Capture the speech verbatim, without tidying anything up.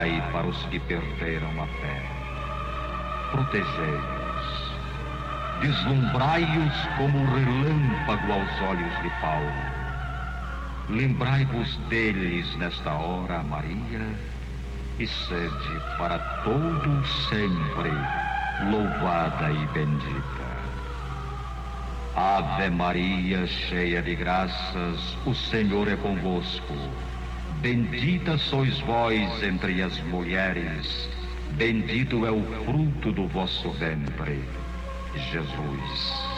Olhai para os que perderam a fé, protegei-os, deslumbrai-os como o relâmpago aos olhos de Paulo. Lembrai-vos deles nesta hora, Maria, e sede para todo sempre louvada e bendita. Ave Maria, cheia de graças, o Senhor é convosco. Bendita sois vós entre as mulheres, bendito é o fruto do vosso ventre, Jesus.